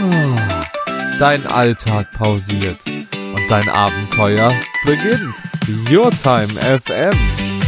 Dein Alltag pausiert und dein Abenteuer beginnt. Your Time FM.